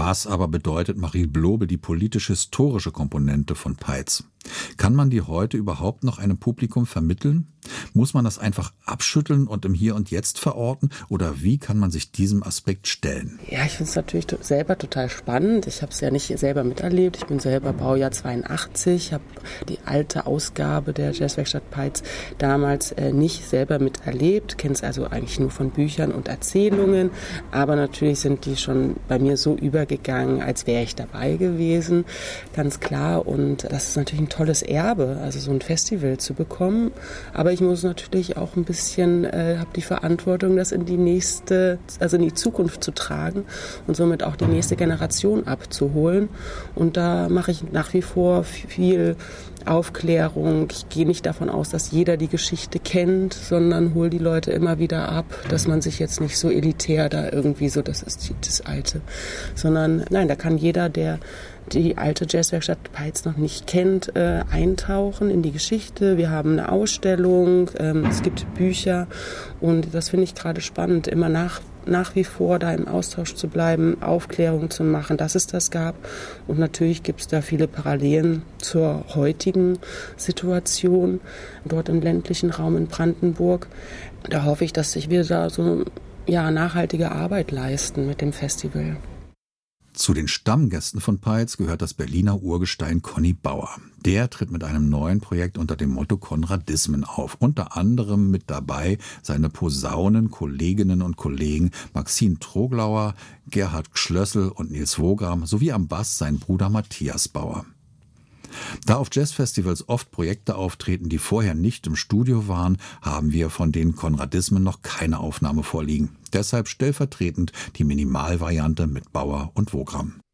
Was aber bedeutet Marie Blobe die politisch-historische Komponente von Peitz? Kann man die heute überhaupt noch einem Publikum vermitteln? Muss man das einfach abschütteln und im Hier und Jetzt verorten? Oder wie kann man sich diesem Aspekt stellen? Ja, ich finde es natürlich selber total spannend. Ich habe es ja nicht selber miterlebt. Ich bin selber Baujahr 82, habe die alte Ausgabe der Jazzwerkstatt Peitz damals nicht selber miterlebt. Kenne es also eigentlich nur von Büchern und Erzählungen. Aber natürlich sind die schon bei mir so übergegangen, als wäre ich dabei gewesen. Ganz klar. Und das ist natürlich ein tolles Erbe, also so ein Festival zu bekommen. Aber ich muss natürlich auch ein bisschen, habe die Verantwortung, das in die Zukunft zu tragen und somit auch die nächste Generation abzuholen. Und da mache ich nach wie vor viel Aufklärung. Ich gehe nicht davon aus, dass jeder die Geschichte kennt, sondern hole die Leute immer wieder ab, dass man sich jetzt nicht so elitär da irgendwie so, das ist das Alte, sondern nein, da kann jeder, der die alte Jazzwerkstatt Peitz noch nicht kennt, eintauchen in die Geschichte. Wir haben eine Ausstellung, es gibt Bücher und das finde ich gerade spannend, immer nach wie vor da im Austausch zu bleiben, Aufklärung zu machen, dass es das gab. Und natürlich gibt es da viele Parallelen zur heutigen Situation, dort im ländlichen Raum in Brandenburg. Da hoffe ich, dass wir da so nachhaltige Arbeit leisten mit dem Festival. Zu den Stammgästen von Peitz gehört das Berliner Urgestein Conny Bauer. Der tritt mit einem neuen Projekt unter dem Motto Konradismen auf. Unter anderem mit dabei seine Posaunen-Kolleginnen und Kollegen Maxine Troglauer, Gerhard Schlössel und Nils Wogram sowie am Bass sein Bruder Matthias Bauer. Da auf Jazzfestivals oft Projekte auftreten, die vorher nicht im Studio waren, haben wir von den Konradismen noch keine Aufnahme vorliegen. Deshalb stellvertretend die Minimalvariante mit Bauer und Wogram.